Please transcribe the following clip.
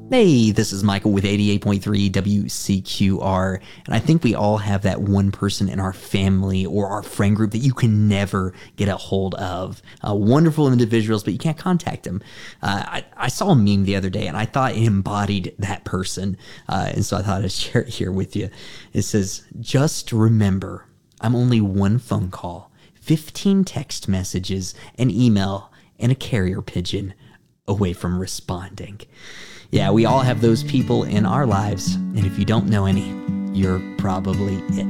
Hey, this is Michael with 88.3 WCQR, and I think we all have that one person in our family or our friend group that you can never get a hold of. Wonderful individuals, but you can't contact them. I saw a meme the other day, and I thought it embodied that person, and so I thought I'd share it here with you. It says, just remember, I'm only one phone call, 15 text messages, an email, and a carrier pigeon away from responding. Yeah, we all have those people in our lives, and if you don't know any, you're probably it.